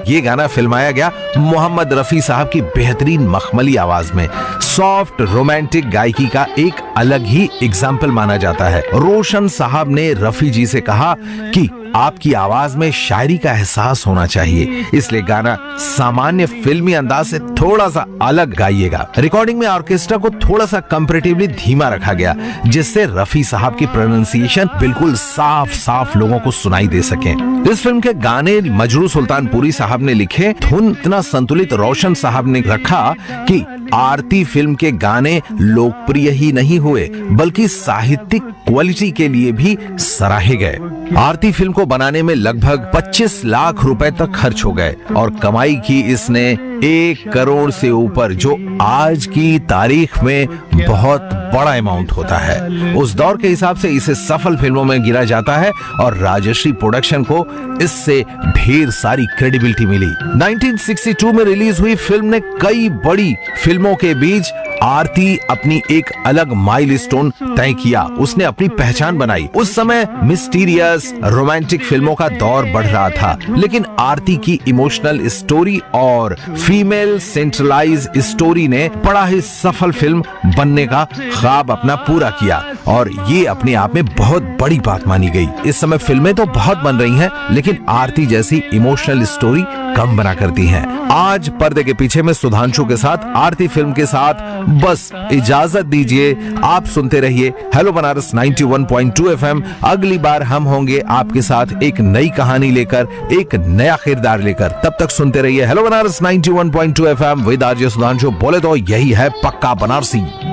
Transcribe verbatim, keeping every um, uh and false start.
ये गाना फिल्माया गया मोहम्मद रफी साहब की बेहतरीन मखमली आवाज में। सॉफ्ट रोमांटिक गायकी का एक अलग ही एग्जाम्पल माना जाता है। रोशन साहब ने रफी जी से कहा कि आपकी आवाज में शायरी का एहसास होना चाहिए, इसलिए गाना सामान्य फिल्मी अंदाज से थोड़ा सा अलग गाइएगा। रिकॉर्डिंग में ऑर्केस्ट्रा को थोड़ा सा कंपैरेटिवली धीमा रखा गया, जिससे रफी साहब की प्रोनाउंसिएशन बिल्कुल साफ साफ लोगों को सुनाई दे सके। इस फिल्म के गाने मजरू सुल्तानपुरी साहब ने लिखे, धुन इतना संतुलित रोशन साहब ने रखा कि आरती फिल्म के गाने लोकप्रिय ही नहीं हुए बल्कि साहित्यिक क्वालिटी के लिए भी सराहे गए। आरती फिल्म को बनाने में लगभग पच्चीस लाख रुपए तक खर्च हो गए और कमाई की इसने एक करोड़ से ऊपर, जो आज की तारीख में बहुत बड़ा अमाउंट होता है। उस दौर के हिसाब से इसे सफल फिल्मों में गिना जाता है और राजश्री प्रोडक्शन को इससे ढेर सारी क्रेडिबिलिटी मिली। उन्नीस सौ बासठ में रिलीज हुई फिल्म ने कई बड़ी फिल्मों के बीच आरती अपनी एक अलग माइलस्टोन तय किया, उसने अपनी पहचान बनाई। उस समय मिस्टीरियस रोमांटिक फिल्मों का दौर बढ़ रहा था, लेकिन आरती की इमोशनल स्टोरी और फीमेल सेंट्रलाइज स्टोरी ने बड़ा ही सफल फिल्म बनने का ख्वाब अपना पूरा किया और ये अपने आप में बहुत बड़ी बात मानी गई। इस समय फिल्में तो बहुत बन रही हैं, लेकिन आरती जैसी इमोशनल स्टोरी कम बना करती हैं। आज पर्दे के पीछे में सुधांशु के साथ आरती फिल्म के साथ बस इजाजत दीजिए। आप सुनते रहिए हेलो बनारस इक्यानवे पॉइंट दो एफएम। अगली बार हम होंगे आपके साथ एक नई कहानी लेकर, एक नया किरदार लेकर। तब तक सुनते रहिए हेलो बनारस इक्यानवे पॉइंट दो एफएम विद आरजे सुधांशु। बोले तो यही है पक्का बनारसी।